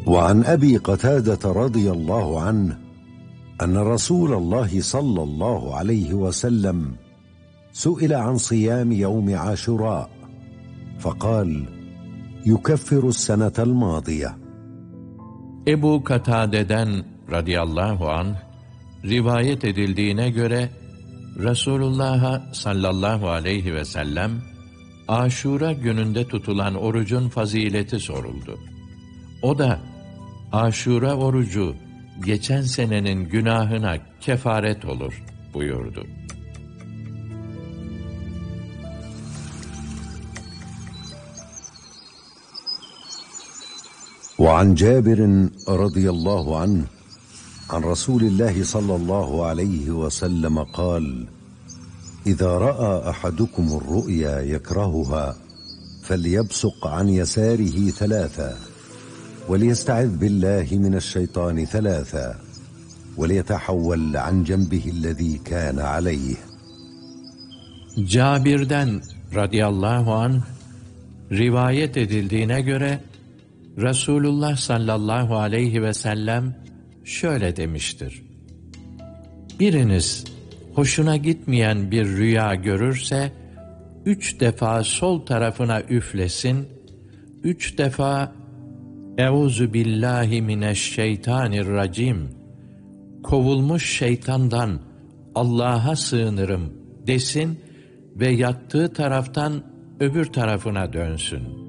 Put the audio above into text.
وعن أبي قتادة رضي الله عنه أن رسول الله صلى الله عليه وسلم سئل عن صيام يوم عاشوراء فقال: يكفر السنة الماضية. Ebu Katade'den radıyallahu anh rivayet edildiğine göre Resulullah'a sallallahu aleyhi ve sellem Aşura gününde tutulan orucun fazileti soruldu. O da Aşura orucu geçen senenin günahına kefaret olur buyurdu. وعن جابر رضي الله عنه عن رسول الله صلى الله عليه وسلم قال: إذا رأى أحدكم الرؤيا يكرهها فليبصق عن يساره ثلاثا وليستعذ بالله من الشيطان ثلاثا وليتحول عن جنبه الذي كان عليه. Cabir'den radıyallahu anh rivayet edildiğine göre Resulullah sallallahu aleyhi ve sellem şöyle demiştir: Biriniz hoşuna gitmeyen bir rüya görürse 3 defa sol tarafına üflesin, 3 defa Euzu billahi mineşşeytanirracim, kovulmuş şeytandan Allah'a sığınırım desin ve yattığı taraftan öbür tarafına dönsün.